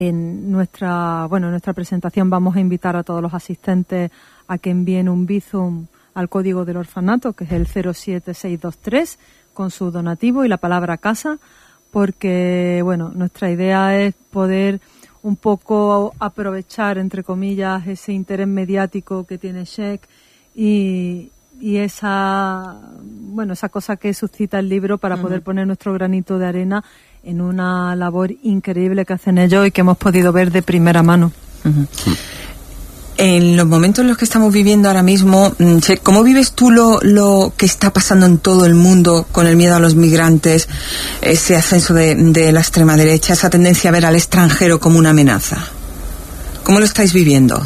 En nuestra presentación vamos a invitar a todos los asistentes a que envíen un bizum al código del orfanato, que es el 07623, con su donativo y la palabra casa, porque nuestra idea es poder un poco aprovechar, entre comillas, ese interés mediático que tiene Check y esa cosa que suscita el libro para poder poner nuestro granito de arena en una labor increíble que hacen ellos y que hemos podido ver de primera mano. En los momentos en los que estamos viviendo ahora mismo, ¿cómo vives tú lo que está pasando en todo el mundo con el miedo a los migrantes, ese ascenso de la extrema derecha, esa tendencia a ver al extranjero como una amenaza? ¿Cómo lo estáis viviendo?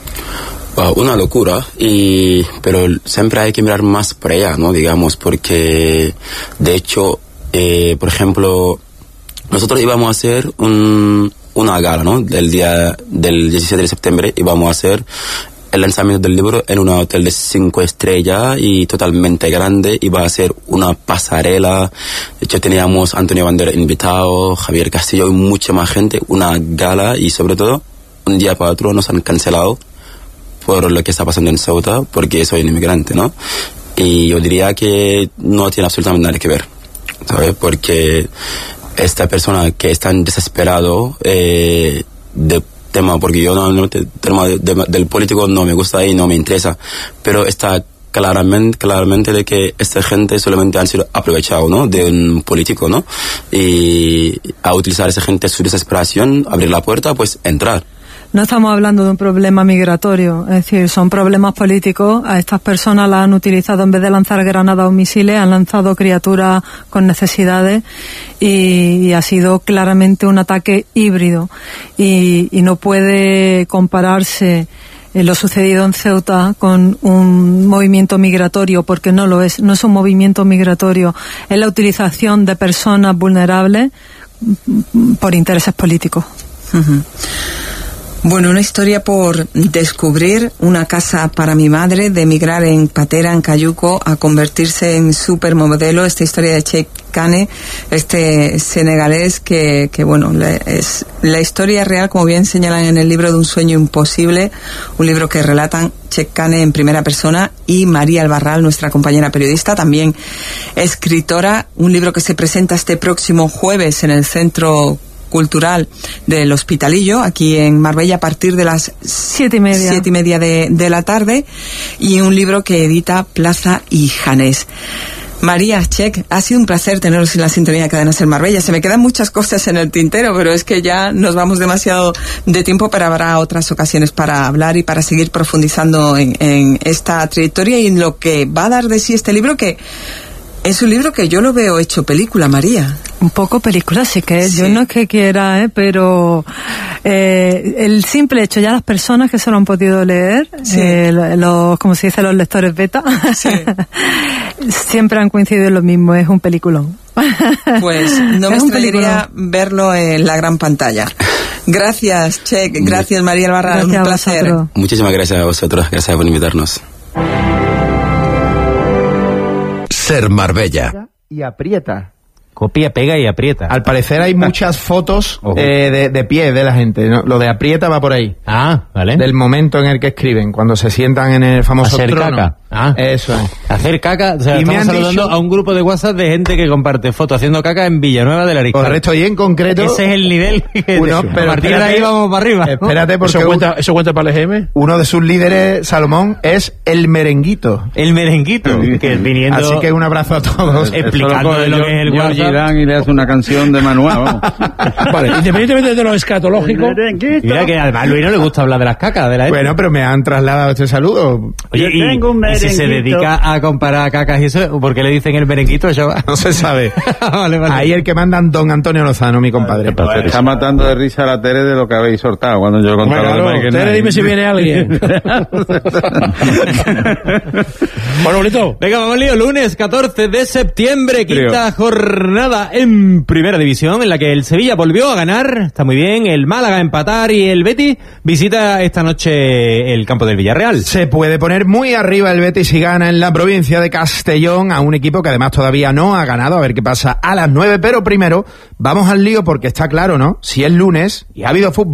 Una locura, pero siempre hay que mirar más por allá, ¿no? Digamos, porque de hecho, por ejemplo, nosotros íbamos a hacer una gala, ¿no? El día del 17 de septiembre íbamos a hacer el lanzamiento del libro en un hotel de 5 estrellas y totalmente grande. Iba a ser una pasarela. De hecho, teníamos a Antonio Banderas invitado, Javier Castillo y mucha más gente. Una gala y sobre todo, un día para otro nos han cancelado por lo que está pasando en Ceuta, porque soy un inmigrante, ¿no? Y yo diría que no tiene absolutamente nada que ver, ¿sabes? Porque esta persona que es tan desesperado de tema, porque yo tema del político no me gusta y no me interesa, pero está claramente de que esta gente solamente han sido aprovechados, ¿no? De un político, ¿no? Y a utilizar a esa gente su desesperación, abrir la puerta, pues entrar. No estamos hablando de un problema migratorio, es decir, son problemas políticos. A estas personas las han utilizado, en vez de lanzar granadas o misiles, han lanzado criaturas con necesidades y ha sido claramente un ataque híbrido. Y no puede compararse lo sucedido en Ceuta con un movimiento migratorio, porque no lo es, no es un movimiento migratorio, es la utilización de personas vulnerables por intereses políticos. Bueno, una historia por descubrir, una casa para mi madre, de emigrar en patera en Cayuco a convertirse en supermodelo. Esta historia de Cheikh Kane, este senegalés que es la historia real, como bien señalan en el libro, de un sueño imposible, un libro que relatan Cheikh Kane en primera persona y María Albarral, nuestra compañera periodista, también escritora, un libro que se presenta este próximo jueves en el Centro Cultural del Hospitalillo, aquí en Marbella, a partir de las 7:30 de la tarde, y un libro que edita Plaza y Janés. María, Cheikh, ha sido un placer teneros en la sintonía de Cadena Ser Marbella. Se me quedan muchas cosas en el tintero, pero es que ya nos vamos demasiado de tiempo, pero habrá otras ocasiones para hablar y para seguir profundizando en esta trayectoria y en lo que va a dar de sí este libro, que es un libro que yo lo veo hecho película, María. Un poco película, sí que es. Sí. Yo no es que quiera, pero el simple hecho, ya las personas que se lo han podido leer, sí. Como se dice, los lectores beta, sí. Siempre han coincidido en lo mismo, es un peliculón. Pues no me extrañaría verlo en la gran pantalla. Gracias, Cheikh, gracias María Albarrán, un placer. Muchísimas gracias a vosotros, gracias por invitarnos. Ser Marbella. Y aprieta. Copia, pega y aprieta. Al parecer hay muchas fotos de pie de la gente, ¿no? Lo de aprieta va por ahí. Ah, vale. Del momento en el que escriben, cuando se sientan en el famoso hacer trono. Caca. Ah, eso es. Hacer caca, o sea, y estamos saludando a un grupo de WhatsApp de gente que comparte fotos haciendo caca en Villanueva de la Riscal. Correcto, y en concreto... Ese es el nivel que pero a partir de ahí vamos para arriba, ¿no? Espérate, porque... ¿Eso cuenta para el EGM? Uno de sus líderes, Salomón, es el merenguito. El merenguito, que viniendo... Así que un abrazo a todos. Explicando de lo que es el WhatsApp. Y le hace una canción de Manuel, vamos. Vale, independientemente de lo escatológico... Mira que además a Luis no le gusta hablar de las cacas de la gente. Bueno, pero me han trasladado este saludo. Oye, y si se dedica a comparar cacas y eso, ¿por qué le dicen el merenguito? No se sabe. Vale. Ahí el que mandan don Antonio Lozano, mi compadre. Está matando de risa a la Tere de lo que habéis soltado cuando yo contaba lo de Tere, dime si viene alguien. Bueno, bonito. Venga, vamos lío, lunes 14 de septiembre, quinta jornada jornada en Primera División en la que el Sevilla volvió a ganar, está muy bien, el Málaga a empatar y el Betis visita esta noche el campo del Villarreal. Se puede poner muy arriba el Betis si gana en la provincia de Castellón a un equipo que además todavía no ha ganado, a ver qué pasa a las 9, pero primero vamos al lío porque está claro, ¿no? Si es lunes y ha habido fútbol.